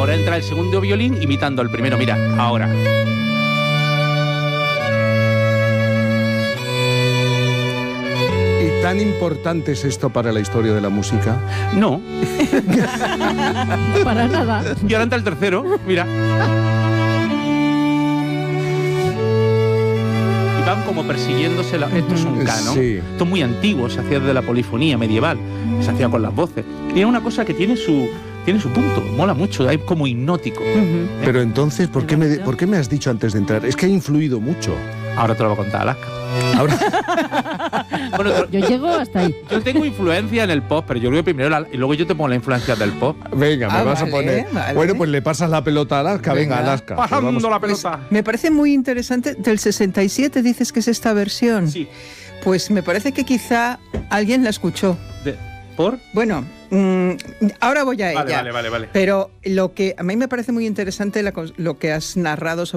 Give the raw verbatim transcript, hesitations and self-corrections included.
ahora entra el segundo violín imitando al primero. Mira, ahora. ¿Y tan importante es esto para la historia de la música? No. Para nada. Y ahora entra el tercero, mira. Y van como persiguiéndose. La... Esto es un canon. Sí. Esto es muy antiguo, se hacía de la polifonía medieval. Se hacía con las voces. Y es una cosa que tiene su... Tiene su punto, mola mucho, hay como hipnótico. Uh-huh. Pero entonces, ¿por qué, me, ¿por qué me has dicho antes de entrar? Es que ha influido mucho. Ahora te lo voy a contar, Alaska. Ahora... Bueno, Yo llego hasta ahí. yo tengo influencia en el pop, pero yo creo que primero la, y luego yo te pongo la influencia del pop. Venga, me Ah, vas vale, a poner... vale. Bueno, pues le pasas la pelota a Alaska. Venga, Venga. Alaska. Pasando Pues vamos- la Pues, pelota. me parece muy interesante. Del sesenta y siete dices que es esta versión. Sí. Pues me parece que quizá alguien la escuchó. De- ¿Por? Bueno, mmm, ahora voy a ella. Vale, vale, vale, vale. Pero lo que a mí me parece muy interesante la cos- lo que has narrado sobre